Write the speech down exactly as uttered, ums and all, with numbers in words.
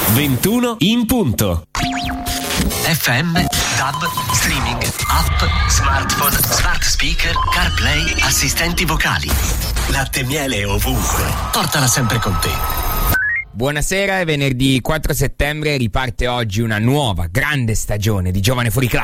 ventuno in punto. F M, tab, streaming, app, smartphone, smart speaker, CarPlay, assistenti vocali. Latte e miele ovunque. Portala sempre con te. Buonasera, è venerdì quattro settembre, riparte oggi una nuova grande stagione di Giovane Fuori Classe.